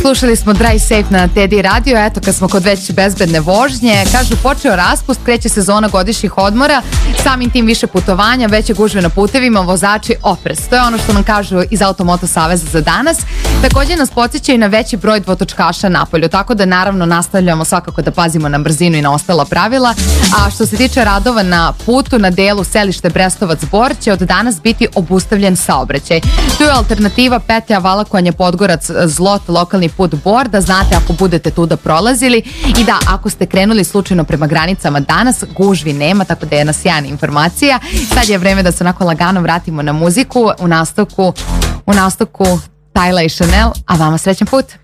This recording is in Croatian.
Slušali smo Drive Safe na Teddy Radio. Eto, kad smo kod već bezbedne vožnje, kažu počeo raspust, kreće sezona godišnjih odmora, samim tim više putovanja, veće gužve na putevima, vozači oprez. To je ono što nam kažu iz Automoto Saveza za danas. Također nas podsjeća i na veći broj dvotočkaša napolju, tako da naravno nastavljamo svakako da pazimo na brzinu i na ostala pravila. A što se tiče radova na putu na delu Selište Brestovac-Bor će od danas biti obustavljen saobraćaj. Tu je alternativa petlja Valakovanje Podgorac Zlot, lokalni put Bor, da znate ako budete tuda prolazili i da ako ste krenuli slučajno prema granicama danas, gužvi nema, tako da je jedna sjajna informacija. Sad je vreme da se onako lagano vratimo na muziku, u nastavku Tyla i Chanel, a vama srećan put!